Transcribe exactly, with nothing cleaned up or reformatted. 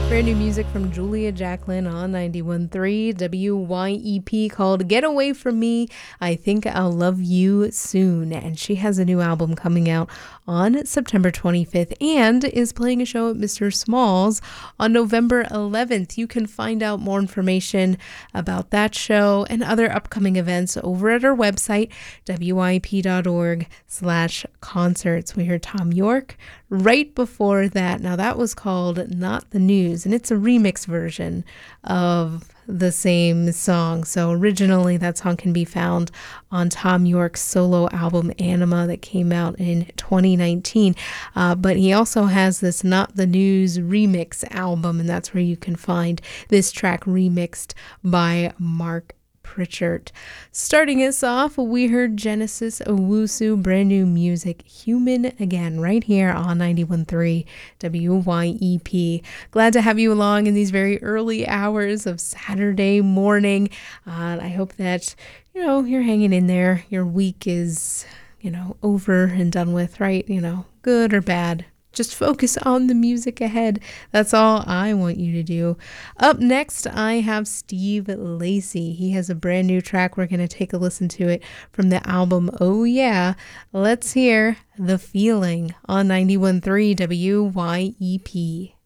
Brand new music from Julia Jacqueline on ninety-one point three W Y E P called Get Away From Me, I Think I'll Love You Soon. And she has a new album coming out on September twenty-fifth and is playing a show at Mister Smalls on November eleventh. You can find out more information about that show and other upcoming events over at our website, W Y E P dot org slash concerts. We heard Tom York right before that. Now that was called Not the News, and it's a remix version of the same song. So originally that song can be found on Tom York's solo album Anima that came out in twenty nineteen. Uh, but he also has this Not the News remix album, and that's where you can find this track remixed by Mark Pritchard. Starting us off, we heard Genesis Owusu, brand new music, Human Again, right here on ninety-one point three W Y E P. Glad to have you along in these very early hours of Saturday morning. Uh, I hope that, you know, you're hanging in there. Your week is, you know, over and done with, right? You know, good or bad. Just focus on the music ahead. That's all I want you to do. Up next, I have Steve Lacy. He has a brand new track. We're going to take a listen to it from the album Oh Yeah. Let's hear The Feeling on ninety-one point three W Y E P.